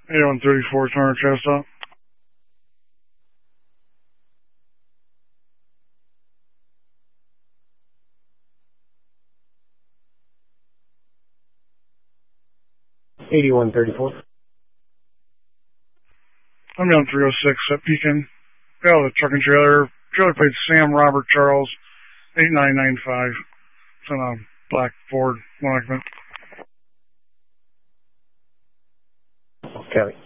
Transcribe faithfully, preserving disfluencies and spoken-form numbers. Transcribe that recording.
eighty-one thirty-four, Turner Chestnut. eighty-one thirty-four. I'm down three oh six at Pekin. Got out of the truck and trailer. Trailer plate Sam Robert Charles, eight nine nine five. It's on a black Ford, one occupant. Kelly.